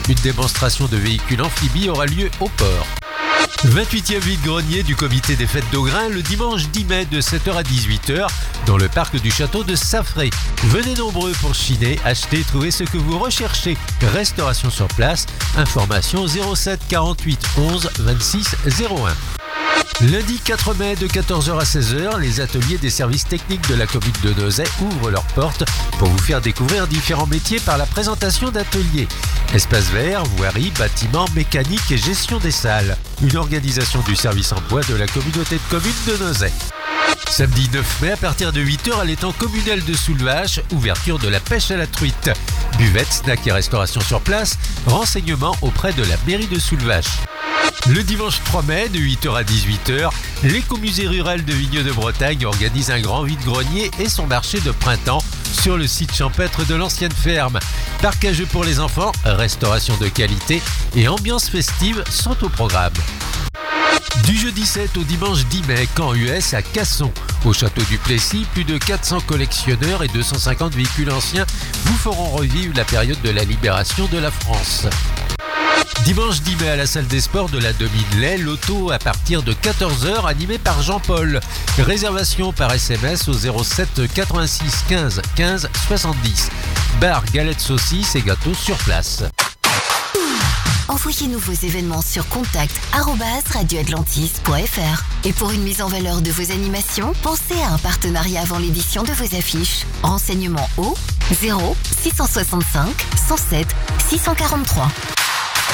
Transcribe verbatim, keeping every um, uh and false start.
Une démonstration de véhicules amphibies aura lieu au port. vingt-huitième vide-grenier du comité des fêtes d'Augrain le dimanche dix mai de sept heures à dix-huit heures dans le parc du château de Saffré. Venez nombreux pour chiner, acheter, trouver ce que vous recherchez. Restauration sur place, information zéro sept quarante-huit onze vingt-six zéro un. Lundi quatre mai de quatorze heures à seize heures, les ateliers des services techniques de la commune de Nozay ouvrent leurs portes pour vous faire découvrir différents métiers par la présentation d'ateliers. Espace vert, voirie, bâtiment, mécanique et gestion des salles. Une organisation du service emploi de la communauté de communes de Nozay. Samedi neuf mai, à partir de huit heures, à l'étang communal de Soulvache, ouverture de la pêche à la truite. Buvette, snack et restauration sur place, renseignements auprès de la mairie de Soulvache. Le dimanche trois mai, de huit heures à dix-huit heures, l'écomusée rural de Vigneux de Bretagne organise un grand vide-grenier et son marché de printemps sur le site champêtre de l'ancienne ferme. Parc à jeux pour les enfants, restauration de qualité et ambiance festive sont au programme. Du jeudi sept au dimanche dix mai, camp U S à Casson. Au château du Plessis, plus de quatre cents collectionneurs et deux cent cinquante véhicules anciens vous feront revivre la période de la libération de la France. Dimanche dix mai à la salle des sports de la Domine-Lay, loto à partir de quatorze heures animé par Jean-Paul. Réservation par S M S au zéro sept quatre-vingt-six quinze quinze soixante-dix. Bar, galettes saucisses et gâteaux sur place. Envoyez-nous vos événements sur contact arobase radio atlantis point f r. Et pour une mise en valeur de vos animations, pensez à un partenariat avant l'édition de vos affiches. Renseignements au zéro six cent soixante-cinq cent sept six cent quarante-trois.